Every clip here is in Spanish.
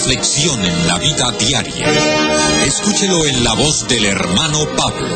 reflexión en la vida diaria. Escúchelo en la voz del hermano Pablo.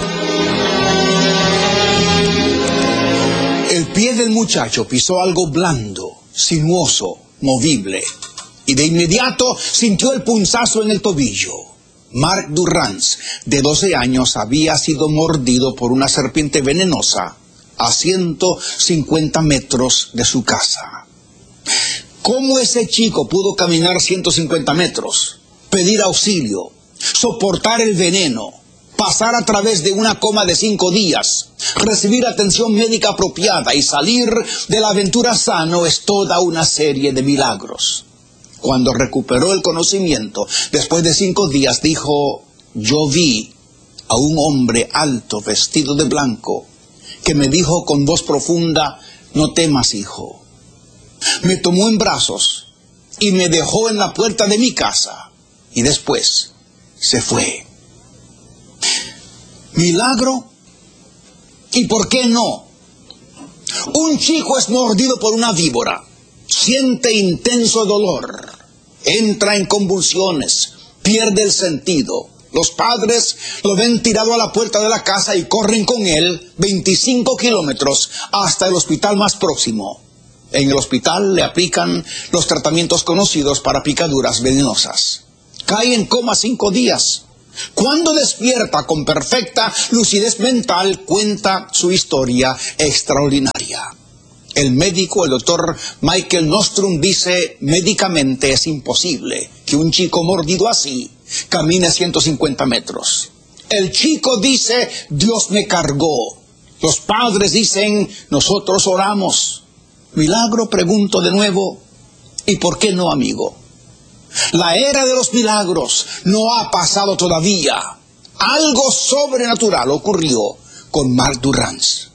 El pie del muchacho pisó algo blando, sinuoso, movible, y de inmediato sintió el punzazo en el tobillo. Mark Durrance, de 12 años, había sido mordido por una serpiente venenosa a 150 metros de su casa. ¿Cómo ese chico pudo caminar 150 metros, pedir auxilio, soportar el veneno, pasar a través de una coma de 5 días, recibir atención médica apropiada y salir de la aventura sano? Es toda una serie de milagros. Cuando recuperó el conocimiento, después de 5 días, dijo: yo vi a un hombre alto, vestido de blanco, que me dijo con voz profunda: no temas, hijo. Me tomó en brazos y me dejó en la puerta de mi casa, y después se fue. ¿Milagro? ¿Y por qué no? Un chico es mordido por una víbora, siente intenso dolor, entra en convulsiones, pierde el sentido. Los padres lo ven tirado a la puerta de la casa y corren con él 25 kilómetros hasta el hospital más próximo. En el hospital le aplican los tratamientos conocidos para picaduras venenosas. Cae en coma 5 días. Cuando despierta con perfecta lucidez mental, cuenta su historia extraordinaria. El médico, el doctor Michael Nostrum, dice: médicamente es imposible que un chico mordido así camine 150 metros. El chico dice: Dios me cargó. Los padres dicen: nosotros oramos. ¿Milagro? Pregunto de nuevo. ¿Y por qué no, amigo? La era de los milagros no ha pasado todavía. Algo sobrenatural ocurrió con Mark Durrance.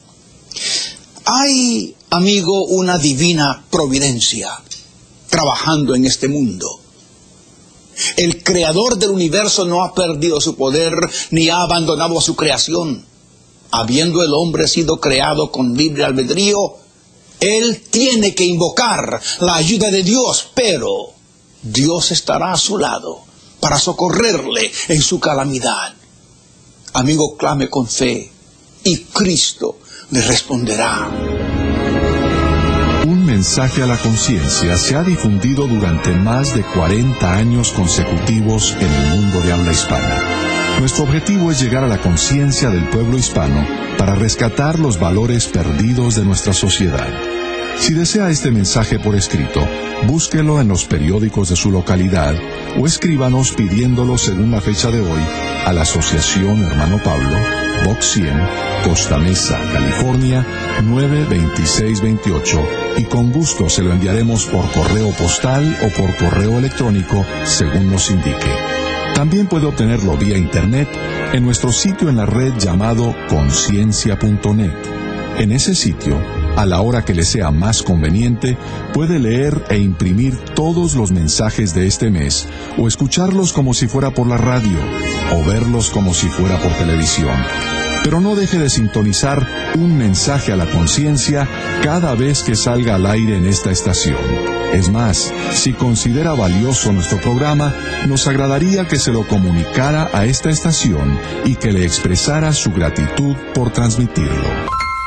Hay, amigo, una divina providencia trabajando en este mundo. El creador del universo no ha perdido su poder ni ha abandonado a su creación. Habiendo el hombre sido creado con libre albedrío, él tiene que invocar la ayuda de Dios, pero Dios estará a su lado para socorrerle en su calamidad. Amigo, clame con fe y Cristo le responderá. Un mensaje a la conciencia se ha difundido durante más de 40 años consecutivos en el mundo de habla hispana. Nuestro objetivo es llegar a la conciencia del pueblo hispano para rescatar los valores perdidos de nuestra sociedad. Si desea este mensaje por escrito, búsquelo en los periódicos de su localidad o escríbanos pidiéndolo según la fecha de hoy a la Asociación Hermano Pablo, Box 100, Costa Mesa, California, 92628, y con gusto se lo enviaremos por correo postal o por correo electrónico según nos indique. También puede obtenerlo vía internet en nuestro sitio en la red llamado conciencia.net. En ese sitio, a la hora que le sea más conveniente, puede leer e imprimir todos los mensajes de este mes, o escucharlos como si fuera por la radio, o verlos como si fuera por televisión. Pero no deje de sintonizar un mensaje a la conciencia cada vez que salga al aire en esta estación. Es más, si considera valioso nuestro programa, nos agradaría que se lo comunicara a esta estación y que le expresara su gratitud por transmitirlo.